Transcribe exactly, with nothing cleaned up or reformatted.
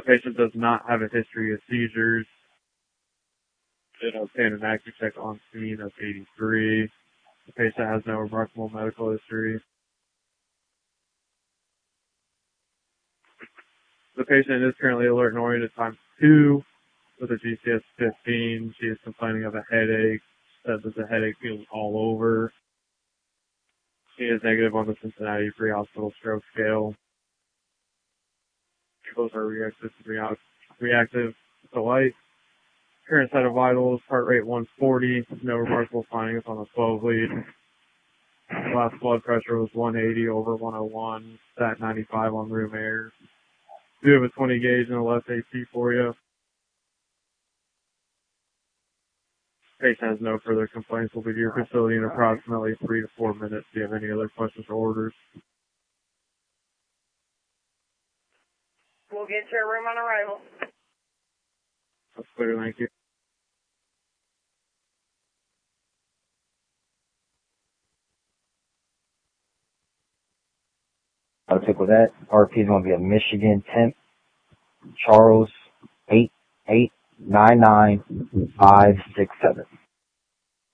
The patient does not have a history of seizures. Did a standard active check on scene of eighty-three. The patient has no remarkable medical history. The patient is currently alert and oriented times two with a G C S fifteen. She is complaining of a headache. Said that the headache feels all over. She is negative on the Cincinnati pre-hospital stroke scale. Both are reactive to reactive to light. Current set of vitals, heart rate one forty, no remarkable findings on the twelve lead. Last blood pressure was one eighty over one oh one, sat ninety-five on room air. We have a twenty gauge and a left A T for you. Patient has no further complaints. We'll be to your facility in approximately three to four minutes. Do you have any other questions or orders? We'll get your room on arrival. That's clear, thank you. I'll take with that. R P is going to be a Michigan temp, Charles eight eight nine nine five six seven.